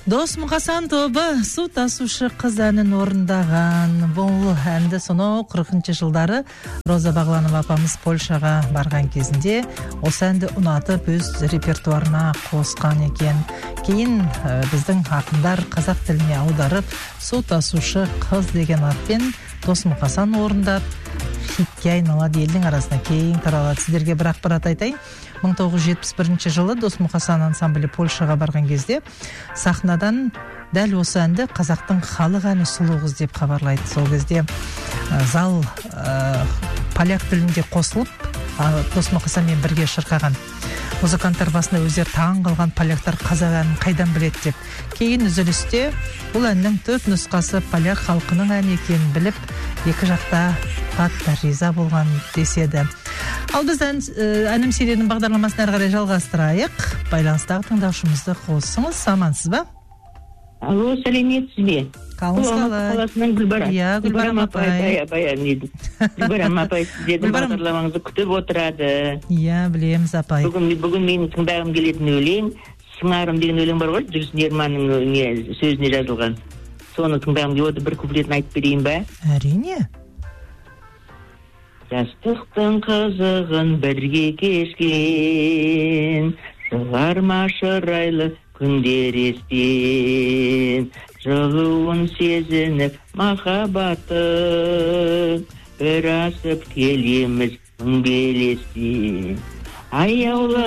Дос Мұқасан тобы су тасушы қыз әнін орындаған. Бұл әнді сонау 40-шы жылдары Роза Бағланова апамыз Польшаға барған кезінде осы әнді ұнатып өз репертуарына қосқан екен. Кейін біздің ақындар қазақ тіліне аударып су тасушы қыз деген атпен Дос Мұқасан орындап хитке айналады, елдің арасына кең таралады. Сіздерге бір ақпарат айтайын. 1971 жылы Дос Мұқасан ансамблі Польшаға барған кезде сахнадан дәл осы әнді қазақтың халық әні сұлу қыз деп хабарлайды. Сол кезде зал поляк тілінде қосылып Дос Мұқасанмен бірге шырқаған. Музыканттар басында өздері таң қалған, поляктар қазақ әнін қайдан біледі деп. Кейін үзілісте бұл әннің төп нұсқасы поляк халқының әні екенін біліп, екі жақта қатты риза болған деседі. Ал біз әнім серияның бағдарламасын әрі қарай жалғастырайық. Байланыстағы тыңдаушымызды қосыңыз. Амансыз ба? Алло, сәлеметсіз бе? Қалыңыз қалай? Қаласынан Гүлбарам. Иә, Гүлбарам апай. Гүлбарам апай, сіздердің бағдарламаңызды күтіп отырады. Иә, білеміз апай. Бүгін менің тыңдағым келетін өлең, Сыңарым деген өлең бар ғой, Жүрсін Ерманның сөзіне жазылған. Соны тыңдағым келіп отыр, бір куплетін айтып берейін ба? Әрине. Жастықтың қызығын бірге кешкен, шығарма шырайлы күндер естен, жылуын сезініп махаббатын бір асып келеміз мың белестен. Аяулы